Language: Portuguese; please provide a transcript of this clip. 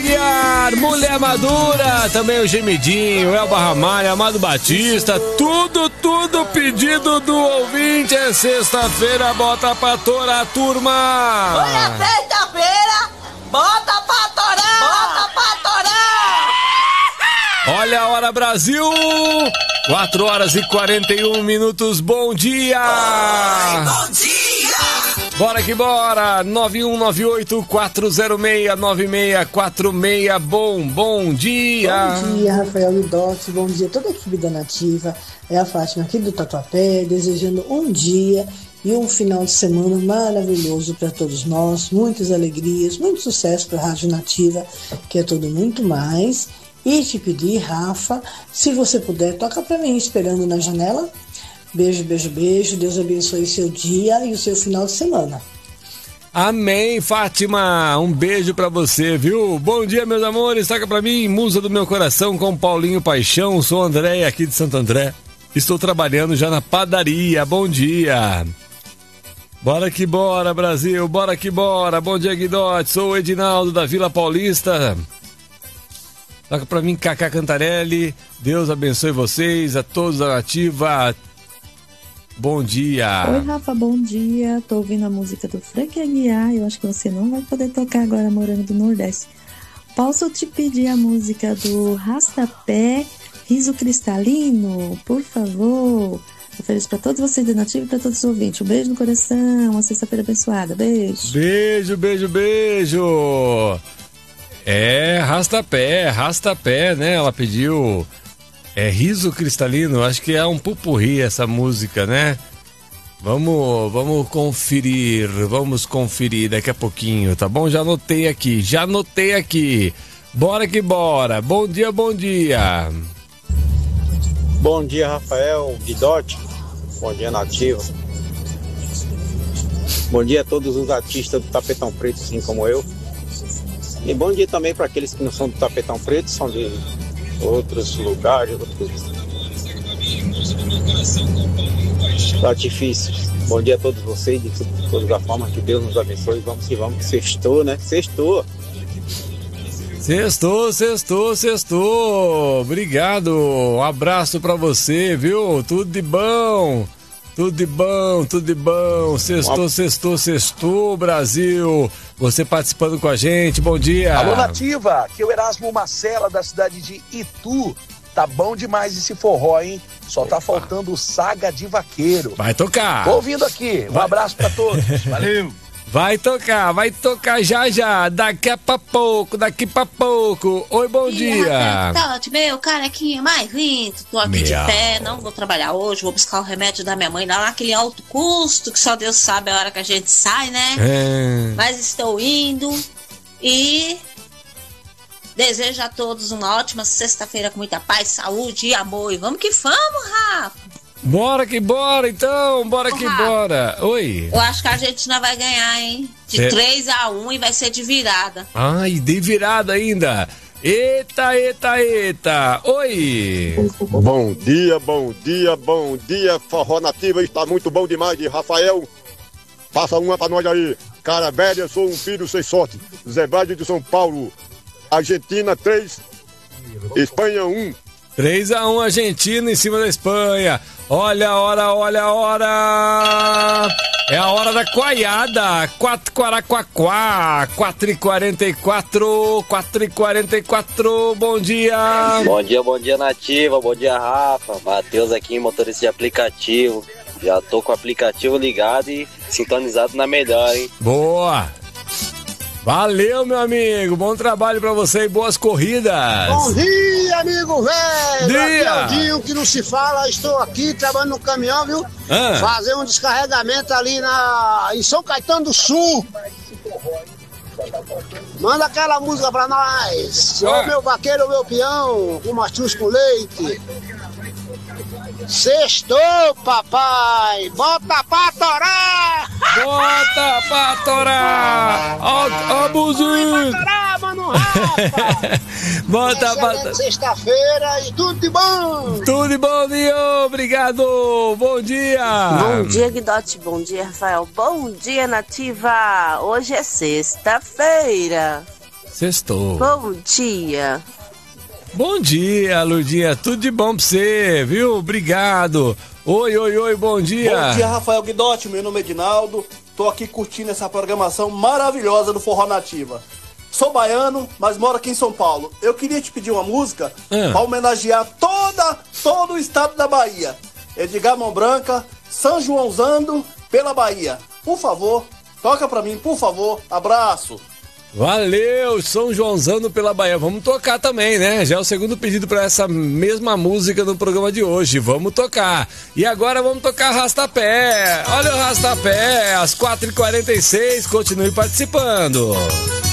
Aguiar, Mulher Madura, também o Gemidinho, Elba Ramalho, Amado Batista, tudo pedido do ouvinte. É sexta-feira, bota pra torar, turma. Hoje é sexta-feira, bota pra torar, bota pra torar. Olha a hora, Brasil, 4h41, bom dia. Oi, bom dia. Bora que bora, 9198-406-9646, bom dia. Bom dia, Rafael Lidotti, bom dia a toda a equipe da Nativa, é a Fátima aqui do Tatuapé, desejando um dia e um final de semana maravilhoso para todos nós, muitas alegrias, muito sucesso para a Rádio Nativa, que é tudo muito mais. E te pedir, Rafa, se você puder, toca para mim, Esperando na Janela. Beijo, beijo, beijo. Deus abençoe seu dia e o seu final de semana. Amém, Fátima. Um beijo pra você, viu? Bom dia, meus amores. Toca pra mim, Musa do Meu Coração com Paulinho Paixão. Sou André, aqui de Santo André. Estou trabalhando já na padaria. Bom dia. Bora que bora, Brasil. Bora que bora. Bom dia, Guidote. Sou o Edinaldo da Vila Paulista. Toca pra mim, Cacá Cantarelli. Deus abençoe vocês, a todos da Nativa. Bom dia. Oi, Rafa, bom dia. Tô ouvindo a música do Frank Aguiar. Eu acho que você não vai poder tocar agora, Morando do Nordeste. Posso te pedir a música do Rastapé, Riso Cristalino? Por favor. Ofereço pra todos vocês da Nativa e pra todos os ouvintes. Um beijo no coração, uma sexta-feira abençoada. Beijo. Beijo, beijo, beijo. É, Rastapé, né? Ela pediu... É Riso Cristalino, acho que é um pupurri essa música, né? Vamos conferir daqui a pouquinho, tá bom? Já anotei aqui. Bora que bora. Bom dia, bom dia. Bom dia, Rafael Guidotti. Bom dia, Nativa. Bom dia a todos os artistas do Tapetão Preto, assim como eu. E bom dia também para aqueles que não são do Tapetão Preto, são de outros lugares, Tá difícil. Bom dia a todos vocês, de todas as formas, que Deus nos abençoe. Vamos que vamos, que sextou, né? Sextou. Obrigado. Um abraço pra você, viu? Tudo de bom. Sextou, Brasil. Você participando com a gente, bom dia. Alô, Nativa, aqui é o Erasmo Marcela, da cidade de Itu. Tá bom demais esse forró, hein? Só tá faltando o Saga de Vaqueiro. Vai tocar. Tô ouvindo aqui, um abraço pra todos. Valeu. Vai tocar já, daqui pra pouco. Oi, bom dia. Tote, meu carequinha mais lindo, tô aqui de pé, não vou trabalhar hoje, vou buscar o remédio da minha mãe lá naquele alto custo, que só Deus sabe a hora que a gente sai, né? Mas estou indo e desejo a todos uma ótima sexta-feira com muita paz, saúde e amor. E vamos que vamos, Rafa. Bora que bora, então. Bora. Oi. Eu acho que a gente não vai ganhar, hein? De 3-1 e vai ser de virada. Ai, de virada ainda. Eita. Oi. Bom dia. Forró Nativa está muito bom demais, de Rafael. Passa uma pra nós aí. Cara velha, eu sou um filho sem sorte. Zé Brade de São Paulo. Argentina 3, Espanha 1. 3-1 Argentina em cima da Espanha. Olha a hora. É a hora da coaiada. 4h44. 4h44. Bom dia. Bom dia, Nativa. Bom dia, Rafa. Matheus aqui, motorista de aplicativo. Já tô com o aplicativo ligado e sintonizado na melhor, hein? Boa. Valeu, meu amigo. Bom trabalho pra você e boas corridas. Bom dia, amigo velho. Dia. Aqui é o Dinho, que não se fala. Estou aqui trabalhando no caminhão, viu? Fazer um descarregamento ali em São Caetano do Sul. Manda aquela música pra nós. Ô, meu vaqueiro, meu peão, com mastruz com leite. Sextou, papai! Bota pra torar! Ó, buzinho! Bota pra torar, mano, Rafa! Bota pra torar! Sexta-feira e tudo de bom! Tudo de bom, Dinho! Obrigado! Bom dia! Bom dia, Guidotti! Bom dia, Rafael! Bom dia, Nativa! Hoje é sexta-feira! Sextou. Bom dia. Bom dia, Lourdinha. Tudo de bom pra você, viu? Obrigado. Oi, bom dia. Bom dia, Rafael Guidotti. Meu nome é Edinaldo. Tô aqui curtindo essa programação maravilhosa do Forró Nativa. Sou baiano, mas moro aqui em São Paulo. Eu queria te pedir uma música para homenagear todo o estado da Bahia. Edgar Mão Branca, São Joãozando pela Bahia. Por favor, toca pra mim, por favor. Abraço. Valeu, São Joãozando pela Bahia. Vamos tocar também, né? Já é o segundo pedido para essa mesma música no programa de hoje. Vamos tocar. E agora vamos tocar Arrastapé. Olha o Arrastapé, às 4h46. Continue participando.